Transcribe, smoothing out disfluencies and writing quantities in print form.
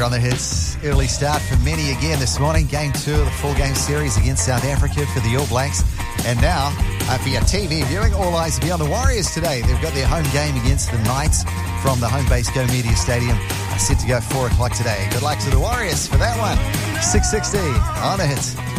on the Hits. Early start for many again this morning. Game 2 of the full-game series against South Africa for the All Blacks. And now, for your TV viewing, all eyes will be on the Warriors today. They've got their home game against the Knights from the home base Go Media Stadium. Set to go 4 o'clock today. Good luck to the Warriors for that one. 6:60 on the Hits.